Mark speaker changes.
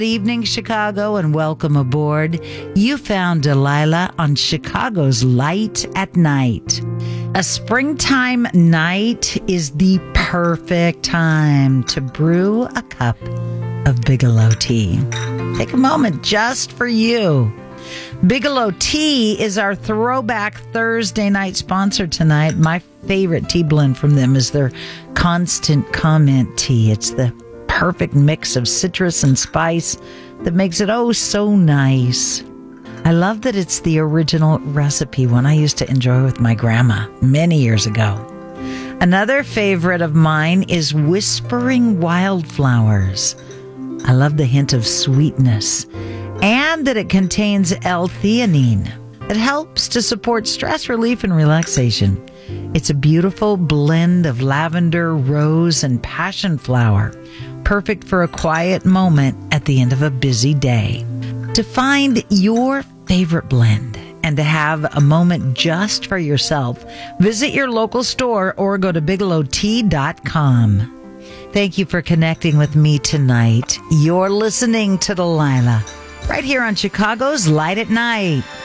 Speaker 1: Good evening, Chicago, and welcome aboard. You found Delilah on Chicago's Light at Night. A springtime night is the perfect time to brew a cup of Bigelow tea. Take a moment just for you. Bigelow Tea is our throwback Thursday night sponsor tonight. My favorite tea blend from them is their Constant Comment tea. It's the perfect mix of citrus and spice that makes it oh so nice. I love that it's the original recipe, one I used to enjoy with my grandma many years ago. Another favorite of mine is Whispering Wildflowers. I love the hint of sweetness and that it contains L-theanine that helps to support stress relief and relaxation. It's a beautiful blend of lavender, rose, and passion flower, perfect for a quiet moment at the end of a busy day. To find your favorite blend and to have a moment just for yourself, visit your local store or go to bigelowtea.com. Thank you for connecting with me tonight. You're listening to Delilah right here on Chicago's Light at Night.